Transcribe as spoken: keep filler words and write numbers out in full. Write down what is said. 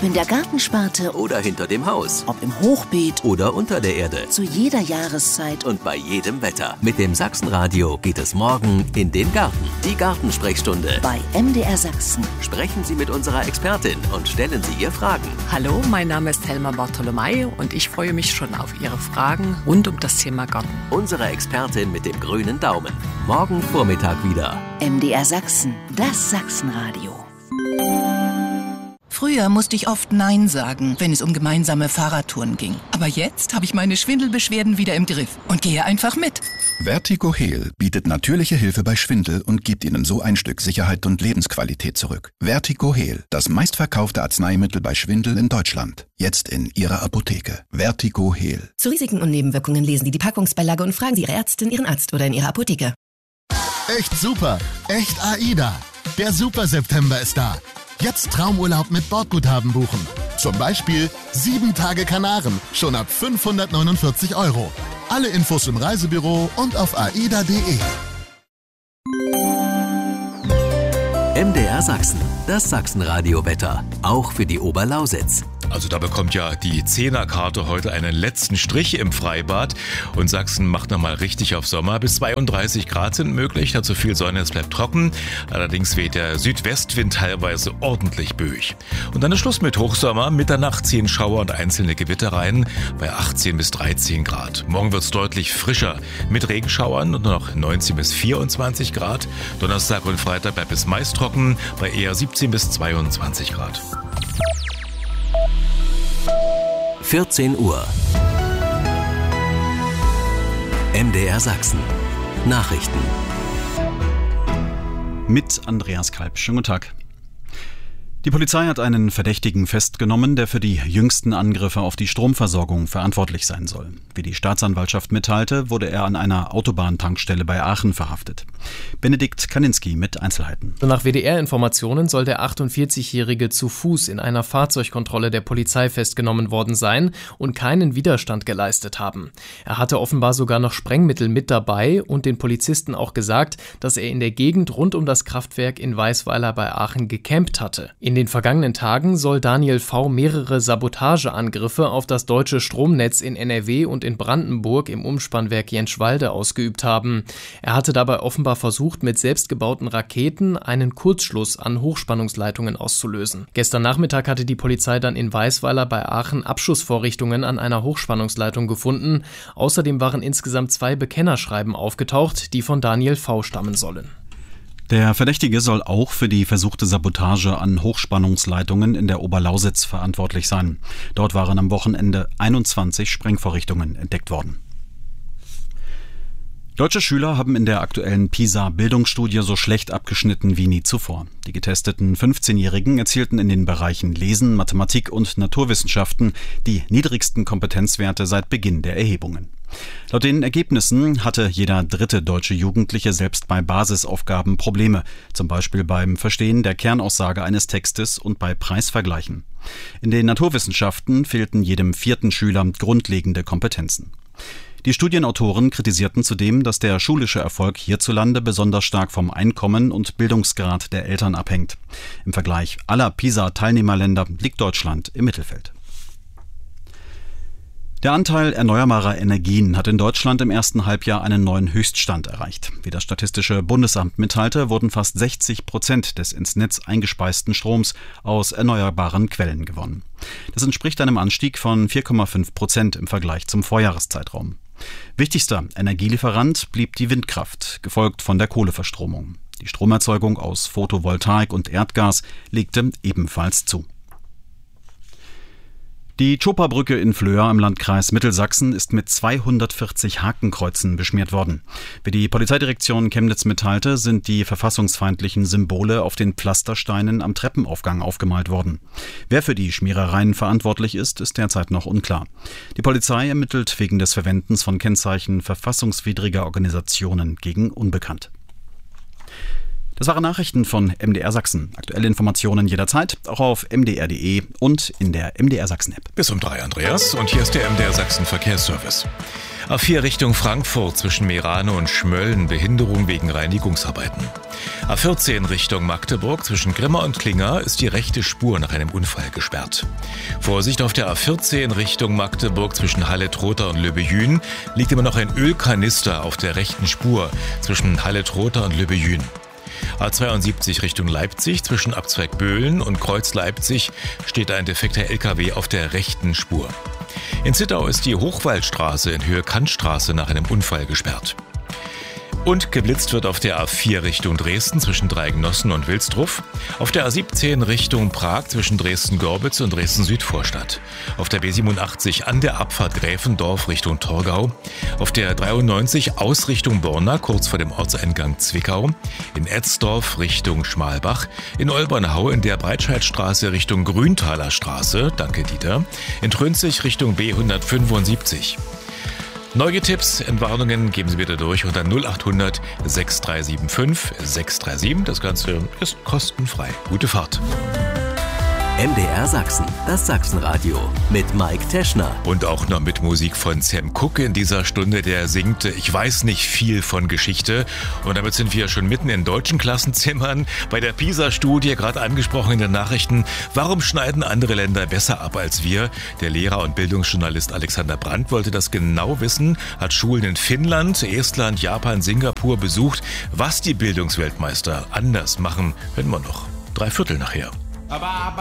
Ob in der Gartensparte oder hinter dem Haus. Ob im Hochbeet oder unter der Erde. Zu jeder Jahreszeit und bei jedem Wetter. Mit dem Sachsenradio geht es morgen in den Garten. Die Gartensprechstunde. Bei M D R Sachsen. Sprechen Sie mit unserer Expertin und stellen Sie ihr Fragen. Hallo, mein Name ist Helma Bartolomei und ich freue mich schon auf Ihre Fragen rund um das Thema Garten. Unsere Expertin mit dem grünen Daumen. Morgen Vormittag wieder. M D R Sachsen, das Sachsenradio. Früher musste ich oft Nein sagen, wenn es um gemeinsame Fahrradtouren ging. Aber jetzt habe ich meine Schwindelbeschwerden wieder im Griff und gehe einfach mit. Vertigo Heal bietet natürliche Hilfe bei Schwindel und gibt Ihnen so ein Stück Sicherheit und Lebensqualität zurück. Vertigo Heal, das meistverkaufte Arzneimittel bei Schwindel in Deutschland. Jetzt in Ihrer Apotheke. Vertigo Heal. Zu Risiken und Nebenwirkungen lesen Sie die Packungsbeilage und fragen Sie Ihre Ärztin, Ihren Arzt oder in Ihrer Apotheke. Echt super, echt AIDA. Der Super September ist da. Jetzt Traumurlaub mit Bordguthaben buchen. Zum Beispiel sieben Tage Kanaren, schon ab fünfhundertneunundvierzig Euro. Alle Infos im Reisebüro und auf aida punkt de. M D R Sachsen, das Sachsenradio-Wetter. Auch für die Oberlausitz. Also da bekommt ja die Zehnerkarte heute einen letzten Strich im Freibad. Und Sachsen macht nochmal richtig auf Sommer. Bis zweiunddreißig Grad sind möglich, dazu viel Sonne, es bleibt trocken. Allerdings weht der Südwestwind teilweise ordentlich böig. Und dann ist Schluss mit Hochsommer. Mitternacht ziehen Schauer und einzelne Gewitter rein bei achtzehn bis dreizehn Grad. Morgen wird es deutlich frischer mit Regenschauern und nur noch neunzehn bis vierundzwanzig Grad. Donnerstag und Freitag bleibt es meist trocken bei eher siebzehn bis zweiundzwanzig Grad. vierzehn Uhr. M D R Sachsen. Nachrichten. Mit Andreas Kalb. Schönen guten Tag. Die Polizei hat einen Verdächtigen festgenommen, der für die jüngsten Angriffe auf die Stromversorgung verantwortlich sein soll. Wie die Staatsanwaltschaft mitteilte, wurde er an einer Autobahntankstelle bei Aachen verhaftet. Benedikt Kaninski mit Einzelheiten. Nach W D R-Informationen soll der achtundvierzigjährige zu Fuß in einer Fahrzeugkontrolle der Polizei festgenommen worden sein und keinen Widerstand geleistet haben. Er hatte offenbar sogar noch Sprengmittel mit dabei und den Polizisten auch gesagt, dass er in der Gegend rund um das Kraftwerk in Weisweiler bei Aachen gecampt hatte. In den vergangenen Tagen soll Daniel V. mehrere Sabotageangriffe auf das deutsche Stromnetz in N R W und in Brandenburg im Umspannwerk Jenschwalde ausgeübt haben. Er hatte dabei offenbar versucht, mit selbstgebauten Raketen einen Kurzschluss an Hochspannungsleitungen auszulösen. Gestern Nachmittag hatte die Polizei dann in Weisweiler bei Aachen Abschussvorrichtungen an einer Hochspannungsleitung gefunden. Außerdem waren insgesamt zwei Bekennerschreiben aufgetaucht, die von Daniel V. stammen sollen. Der Verdächtige soll auch für die versuchte Sabotage an Hochspannungsleitungen in der Oberlausitz verantwortlich sein. Dort waren am Wochenende einundzwanzig Sprengvorrichtungen entdeckt worden. Deutsche Schüler haben in der aktuellen PISA-Bildungsstudie so schlecht abgeschnitten wie nie zuvor. Die getesteten fünfzehnjährigen erzielten in den Bereichen Lesen, Mathematik und Naturwissenschaften die niedrigsten Kompetenzwerte seit Beginn der Erhebungen. Laut den Ergebnissen hatte jeder dritte deutsche Jugendliche selbst bei Basisaufgaben Probleme, zum Beispiel beim Verstehen der Kernaussage eines Textes und bei Preisvergleichen. In den Naturwissenschaften fehlten jedem vierten Schüler grundlegende Kompetenzen. Die Studienautoren kritisierten zudem, dass der schulische Erfolg hierzulande besonders stark vom Einkommen und Bildungsgrad der Eltern abhängt. Im Vergleich aller PISA-Teilnehmerländer liegt Deutschland im Mittelfeld. Der Anteil erneuerbarer Energien hat in Deutschland im ersten Halbjahr einen neuen Höchststand erreicht. Wie das Statistische Bundesamt mitteilte, wurden fast sechzig Prozent des ins Netz eingespeisten Stroms aus erneuerbaren Quellen gewonnen. Das entspricht einem Anstieg von vier Komma fünf Prozent im Vergleich zum Vorjahreszeitraum. Wichtigster Energielieferant blieb die Windkraft, gefolgt von der Kohleverstromung. Die Stromerzeugung aus Photovoltaik und Erdgas legte ebenfalls zu. Die Tschopa-Brücke in Flöa im Landkreis Mittelsachsen ist mit zweihundertvierzig Hakenkreuzen beschmiert worden. Wie die Polizeidirektion Chemnitz mitteilte, sind die verfassungsfeindlichen Symbole auf den Pflastersteinen am Treppenaufgang aufgemalt worden. Wer für die Schmierereien verantwortlich ist, ist derzeit noch unklar. Die Polizei ermittelt wegen des Verwendens von Kennzeichen verfassungswidriger Organisationen gegen Unbekannt. Das waren Nachrichten von M D R Sachsen. Aktuelle Informationen jederzeit, auch auf m d r punkt d e und in der M D R Sachsen App. Bis um drei, Andreas. Und hier ist der M D R Sachsen Verkehrsservice. A vier Richtung Frankfurt zwischen Meerane und Schmölln, Behinderung wegen Reinigungsarbeiten. A vierzehn Richtung Magdeburg zwischen Grimma und Klinger ist die rechte Spur nach einem Unfall gesperrt. Vorsicht auf der A vierzehn Richtung Magdeburg zwischen Halle-Trotha und Löbejün liegt immer noch ein Ölkanister auf der rechten Spur zwischen Halle-Trotha und Löbejün. A zweiundsiebzig Richtung Leipzig zwischen Abzweig Böhlen und Kreuz Leipzig steht ein defekter L K W auf der rechten Spur. In Zittau ist die Hochwaldstraße in Höhe Kantstraße nach einem Unfall gesperrt. Und geblitzt wird auf der A vier Richtung Dresden zwischen Dreigenossen und Wilsdruff, auf der A siebzehn Richtung Prag zwischen Dresden-Gorbitz und Dresden-Südvorstadt, auf der B siebenundachtzig an der Abfahrt Gräfendorf Richtung Torgau, auf der dreiundneunzig aus Richtung Borna kurz vor dem Ortseingang Zwickau, in Etzdorf Richtung Schmalbach, in Olbernhau in der Breitscheidstraße Richtung Grüntaler Straße, danke Dieter, in Trönzig Richtung B hundertfünfundsiebzig. Neue Tipps, Entwarnungen geben Sie bitte durch unter null acht hundert sechs drei sieben fünf sechs drei sieben. Das Ganze ist kostenfrei. Gute Fahrt. M D R Sachsen, das Sachsenradio mit Mike Teschner. Und auch noch mit Musik von Sam Cooke in dieser Stunde, der singt Ich weiß nicht viel von Geschichte. Und damit sind wir schon mitten in deutschen Klassenzimmern. Bei der PISA-Studie, gerade angesprochen in den Nachrichten, warum schneiden andere Länder besser ab als wir? Der Lehrer und Bildungsjournalist Alexander Brandt wollte das genau wissen, hat Schulen in Finnland, Estland, Japan, Singapur besucht. Was die Bildungsweltmeister anders machen, hören wir noch. Drei Viertel nachher.